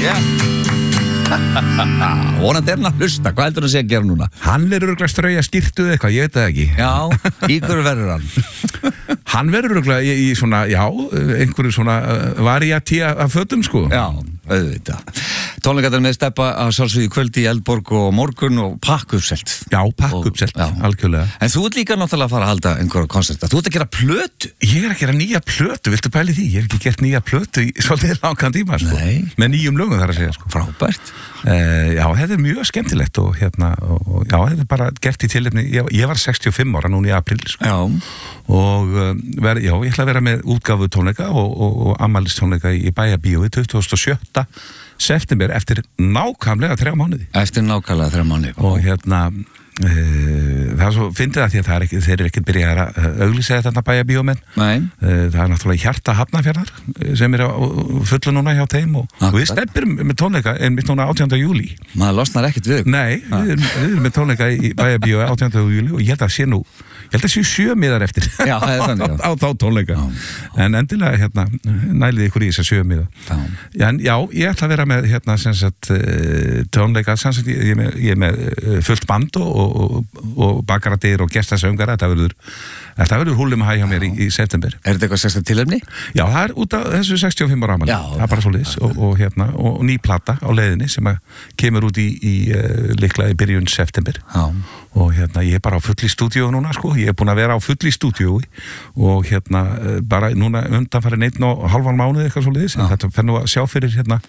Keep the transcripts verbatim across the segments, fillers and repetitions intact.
Vonandi er hann að hlusta, hvað heldur hann að segja að gera núna? Hann verður örugglega strauja skyrtuð eitthvað, ég veit það ekki. Já, í hverju verður hann? Hann verður örugglega í, í svona, já, einhverju svona uh, variati af fötum, sko. Já, auðvitað. Tónleikarnir með Stebba að sjálfsögðu kvöldi í Eldborg og morgun og pakkuppselt. Já, pakkuppselt, algjörlega. En þú ert líka náttúrulega að fara að halda einhverja konserta. Þú ert að gera plötu. Ég er að gera nýja plötu, viltu pæli því? Ég hef ekki gert nýja plötu í svolítið langan tíma, sko. Nei. Með nýjum lögum þar að segja, sko. Frábært. Uh, já, þetta er mjög skemmtilegt og hérna, og, já, þetta er bara gert í tilefni, ég, ég var sextíu og fimm ára núna í apríl, sko. Já. Og uh, ver, já, ég ætla að vera með útgáfu tónleika og, og, og afmælis tónleika í Bæjarbíói tuttugasta og sjötta september eftir nákvæmlega þrjá mánuði. Eftir nákvæmlega þrjá mánuði. Og hérna, uh, það er svo, fyndið það því að það er ekki, þeir eru ekki byrjað að auglýsa þetta Bæjarbíómenn. Nei. Uh, það er náttúrulega Hjarta Hafnarfjarðar sem er á fullu núna hjá þeim og, og við stefnum með tónleika en við núna átjánda júlí. Maður losnar ekkert við. Nei, við erum, við erum með tónleika í Bæjarbíói átjánda júlí og ég held að sé nú Ég held að séu sjö miðar eftir já, það er þannig, á, á þá tónleika já. En endilega hérna, nælið ykkur í þess að sjö miða já. En já, ég ætla að vera með hérna, sem sagt, tónleika sem sagt, ég er með, ég er með fullt band og, og, og bakaradir og gestasöngara þetta verður, þetta verður húlum að hægja mér í, í september. Er þetta eitthvað sérstætt tilefni? Já, það er út af þessu sextíu og fimm ára afmæli. Það er bara svoleiðis og, og, hérna, og ný plata á leiðinni sem að kemur út í, í uh, líklega í byrjun september já. Og hérna, ég er bara á fulli stúdíu núna, sko, ég er búin að vera á fulli stúdíu og hérna, bara núna undanfarið einn og halvan mánuð eitthvað svoleiðis, en þetta fer nú að sjá fyrir hérna,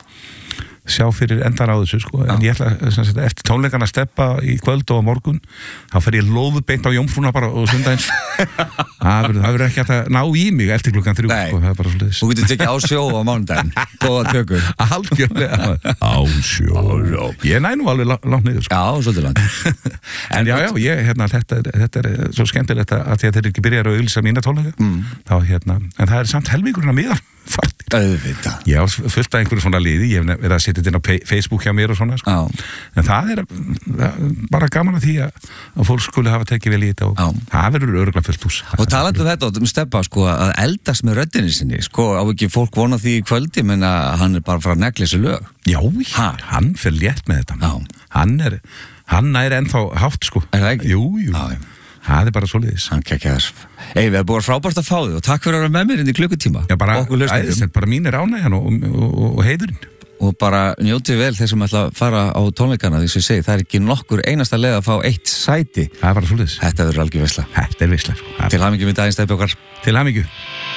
sjá fyrir endan á þessu, sko, en ég ætla sagt, eftir tónleikana að steppa í kvöld og á morgun, þá fer ég lóðu beint á Jómfrúna bara og sundagins það verður ekki að ná í mig eftir klukkan þrjú, sko, það er bara svoleiðis. Þú getur tekið á sjó á mánudaginn, góða tökur. Algjörlega, á sjó. Ég næ nú alveg langt niður, sko. Já, svolítið langt. En já, já, ég, hérna, þetta, er, þetta er svo skemmtilegt að því að þeir ekki byrjar að auglýsa mína tónleika, mm. þá, hérna, en það er samt helmingurinn að miðar. Auðvitað. Já, fullt af einhverju svona liði, ég hef verið að setja þetta inn á Facebook hjá mér og svona, sko. En það er bara gaman að því að, að fólk skuli hafa tekið vel í þetta og Já. Það verður örugglega fullt hús. Og talandi um þetta, um Stebba, sko, að eldast með röddinni sinni, sko, á ekki fólk vona því í kvöldi, menn að hann er bara frá að negla þessi lög. Já, ha? Hann fer létt með þetta. Já. Hann er, hann er ennþá hátt, sko. Er það ekki? Jú, jú. Já, það er bara svoleiðis. Hann kekkjaðar. Ei, við erum búin frábært að fá þig og takk fyrir að vera með mér inn í klukkutíma. Já, bara, æðislegt, bara mín er ánægjan og, og, og, og heiðurinn. Og bara njótið vel þeir sem ætla að fara á tónleikana, því sem ég segi, það er ekki nokkur einasta leið að fá eitt sæti. Það er bara svoleiðis. Þetta verður algjör veisla. Þetta er veisla. Til hamingju með daginn, Stebbi okkar. Til hamingju.